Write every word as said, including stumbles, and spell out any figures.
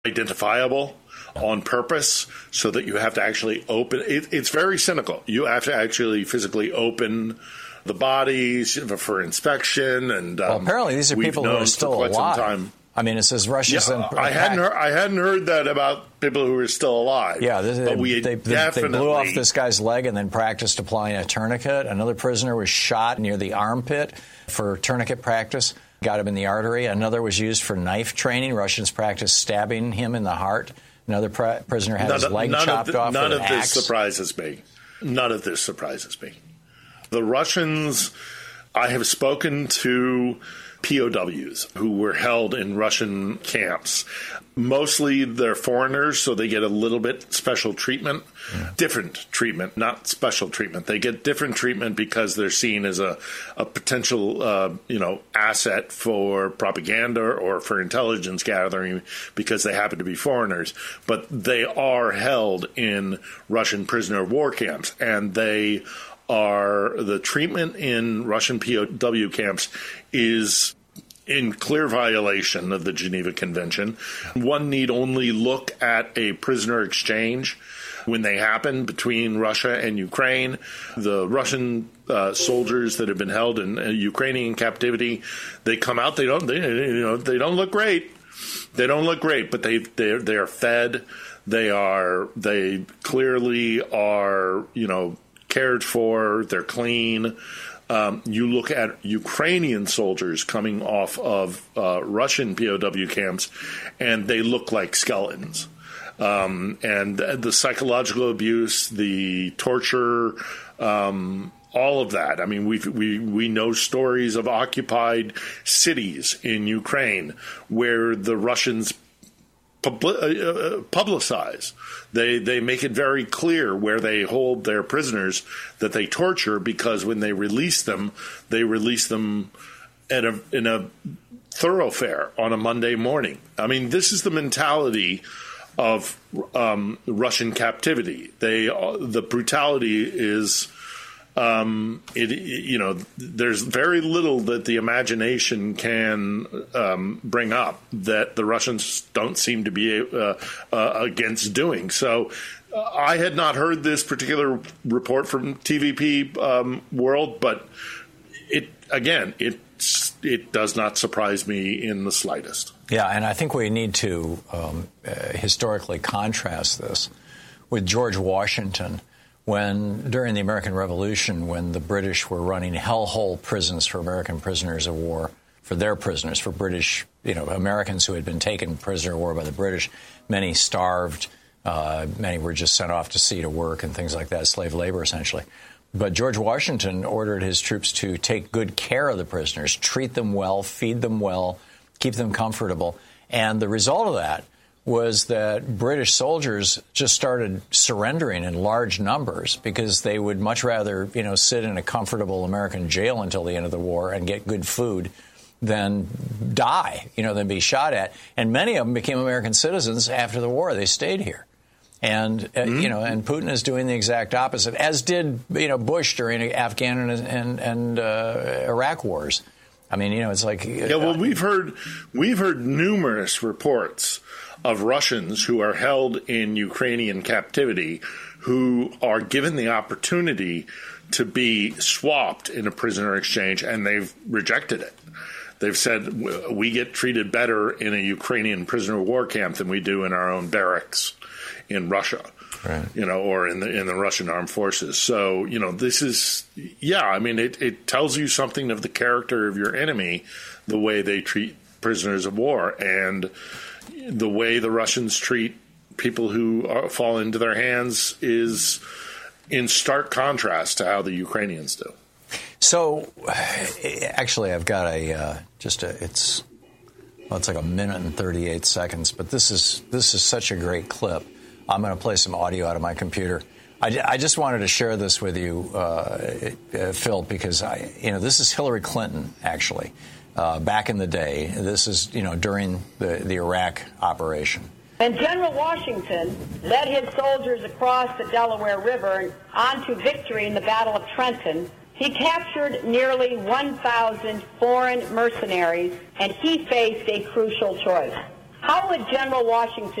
identifiable on purpose, so that you have to actually open it. It's very cynical. You have to actually physically open the bodies for inspection. And um, well, apparently these are people who are still alive. I mean, it says Russia's. Yeah, I hadn't heard, I hadn't heard that about people who are still alive. Yeah, this, but we they, definitely they blew off this guy's leg and then practiced applying a tourniquet. Another prisoner was shot near the armpit for tourniquet practice. Got him in the artery. Another was used for knife training. Russians practiced stabbing him in the heart. Another pr- prisoner had none, his leg chopped of the, off None with of an this axe. surprises me. None of this surprises me. The Russians, I have spoken to P O Ws who were held in Russian camps. Mostly they're foreigners, so they get a little bit special treatment. Yeah. Different treatment, not special treatment. They get different treatment because they're seen as a, a potential, uh, you know, asset for propaganda or for intelligence gathering because they happen to be foreigners. But they are held in Russian prisoner of war camps, and they are the treatment in Russian P O W camps is in clear violation of the Geneva Convention. One need only look at a prisoner exchange when they happen between Russia and Ukraine. The Russian uh, soldiers that have been held in uh, Ukrainian captivity, they come out. They don't. They, you know, they don't look great. They don't look great, but they they they are fed. They are. They clearly are. You know, cared for. They're clean. Um, you look at Ukrainian soldiers coming off of uh, Russian P O W camps, and they look like skeletons. Um, and the psychological abuse, the torture, um, all of that. I mean, we we we know stories of occupied cities in Ukraine where the Russians publicize. They they make it very clear where they hold their prisoners that they torture, because when they release them, they release them at a, in a thoroughfare on a Monday morning. I mean, this is the mentality of um, Russian captivity. They the brutality is. Um, it, you know, there's very little that the imagination can um, bring up that the Russians don't seem to be uh, uh, against doing. So uh, I had not heard this particular report from T V P um, World, but it again, it it does not surprise me in the slightest. Yeah, and I think we need to um, uh, historically contrast this with George Washington. When, during the American Revolution, when the British were running hellhole prisons for American prisoners of war, for their prisoners, for British, you know, Americans who had been taken prisoner of war by the British, many starved, uh, many were just sent off to sea to work and things like that, slave labor essentially. But George Washington ordered his troops to take good care of the prisoners, treat them well, feed them well, keep them comfortable. And the result of that was that British soldiers just started surrendering in large numbers because they would much rather, you know, sit in a comfortable American jail until the end of the war and get good food than die, you know, than be shot at. And many of them became American citizens after the war. They stayed here. And, uh, mm-hmm. you know, and Putin is doing the exact opposite, as did, you know, Bush during the Afghan and, and, and uh, Iraq wars. I mean, you know, it's like... Yeah, well, we've heard we've heard numerous reports of Russians who are held in Ukrainian captivity who are given the opportunity to be swapped in a prisoner exchange, and they've rejected it. They've said, we get treated better in a Ukrainian prisoner of war camp than we do in our own barracks in Russia. Right. You know, or in the in the Russian armed forces. So, you know, this is, yeah, I mean, it, it tells you something of the character of your enemy, the way they treat prisoners of war, and the way the Russians treat people who are, fall into their hands is in stark contrast to how the Ukrainians do. So, actually, I've got a uh, just a it's well, it's like a minute and thirty-eight seconds, but this is this is such a great clip. I'm going to play some audio out of my computer. I, I just wanted to share this with you, uh, uh, Phil, because I, you know, this is Hillary Clinton, actually, uh, back in the day. This is, you know, during the, the Iraq operation. And General Washington led his soldiers across the Delaware River and on to victory in the Battle of Trenton. He captured nearly one thousand foreign mercenaries, and he faced a crucial choice. How would General Washington